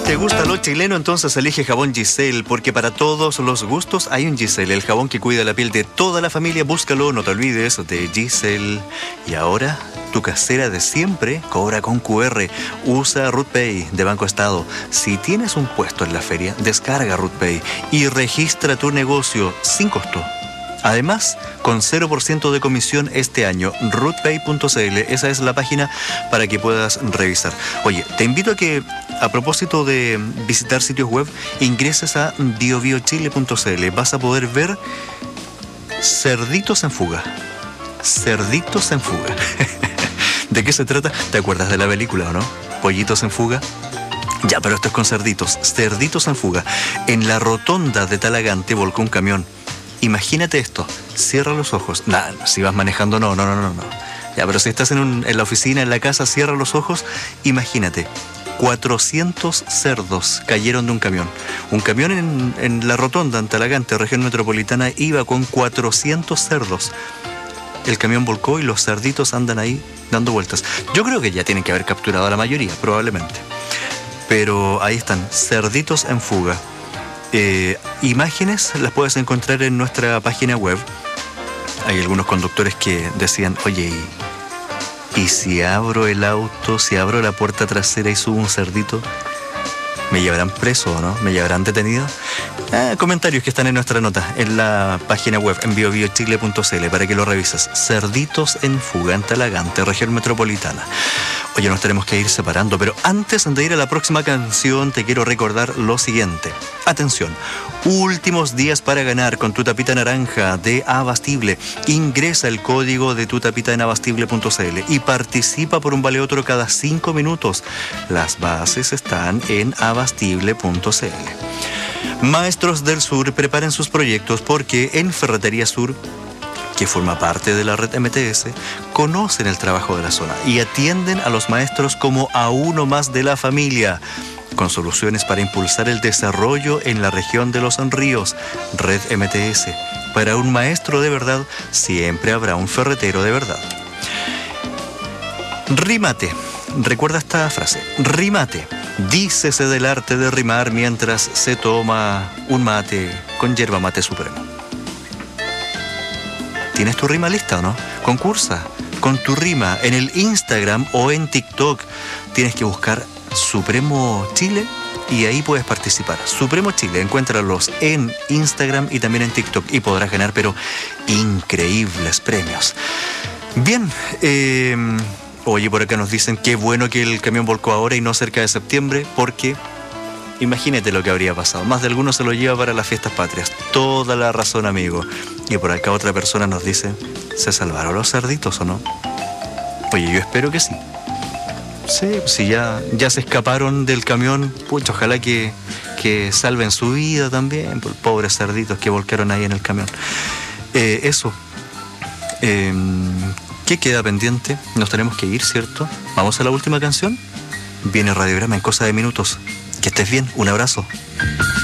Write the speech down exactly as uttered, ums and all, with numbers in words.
¿Te gusta lo chileno? Entonces elige jabón Giselle, porque para todos los gustos hay un Giselle, el jabón que cuida la piel de toda la familia. Búscalo, no te olvides de Giselle. Y ahora, tu casera de siempre cobra con cu erre. Usa RutPay de Banco Estado. Si tienes un puesto en la feria, descarga RutPay y registra tu negocio sin costo. Además, con cero por ciento de comisión este año, rutpay punto c l, esa es la página para que puedas revisar. Oye, te invito a que, a propósito de visitar sitios web, ingreses a bio bio chile punto c l. Vas a poder ver cerditos en fuga. Cerditos en fuga. ¿De qué se trata? ¿Te acuerdas de la película o no? Pollitos en fuga. Ya, pero esto es con cerditos. Cerditos en fuga. En la rotonda de Talagante volcó un camión. Imagínate esto, cierra los ojos. Nah, si vas manejando, no, no, no, no, no. Ya, pero si estás en, un, en la oficina, en la casa, cierra los ojos. Imagínate, cuatrocientos cerdos cayeron de un camión. Un camión en, en la rotonda, en Talagante, región metropolitana, iba con cuatrocientos cerdos. El camión volcó y los cerditos andan ahí dando vueltas. Yo creo que ya tienen que haber capturado a la mayoría, probablemente. Pero ahí están, cerditos en fuga. Eh, imágenes las puedes encontrar en nuestra página web. Hay algunos conductores que decían, oye, ¿y, y si abro el auto, si abro la puerta trasera y subo un cerdito? ¿Me llevarán preso o no? ¿Me llevarán detenido? Ah, comentarios que están en nuestra nota, en la página web, en bio bio chile punto c l, para que lo revises. Cerditos en fuga en Talagante, región metropolitana. Oye, nos tenemos que ir separando, pero antes de ir a la próxima canción, te quiero recordar lo siguiente. Atención, últimos días para ganar con tu tapita naranja de Abastible. Ingresa el código de tu tapita en abastible punto c l y participa por un vale otro cada cinco minutos. Las bases están en abastible punto c l. Maestros del Sur, preparen sus proyectos porque en Ferretería Sur, que forma parte de la red M T S, conocen el trabajo de la zona y atienden a los maestros como a uno más de la familia, con soluciones para impulsar el desarrollo en la región de los ríos. Red M T S. Para un maestro de verdad, siempre habrá un ferretero de verdad. Rímate. Recuerda esta frase. Rímate. Dícese del arte de rimar mientras se toma un mate con yerba mate supremo. ¿Tienes tu rima lista o no? Concursa con tu rima en el Instagram o en TikTok. Tienes que buscar Supremo Chile y ahí puedes participar. Supremo Chile, encuéntralos en Instagram y también en TikTok y podrás ganar, pero increíbles premios. Bien, eh, oye, por acá nos dicen qué bueno que el camión volcó ahora y no cerca de septiembre, porque imagínate lo que habría pasado. Más de alguno se lo lleva para las fiestas patrias. Toda la razón, amigo. Y por acá otra persona nos dice, ¿se salvaron los cerditos o no? Oye, yo espero que sí. Sí, si ya, ya se escaparon del camión, pucha, ojalá que, que salven su vida también, por pobres cerditos que volcaron ahí en el camión. Eh, eso. Eh, ¿Qué queda pendiente? Nos tenemos que ir, ¿cierto? ¿Vamos a la última canción? Viene Radiograma en cosa de minutos. Que estés bien, un abrazo.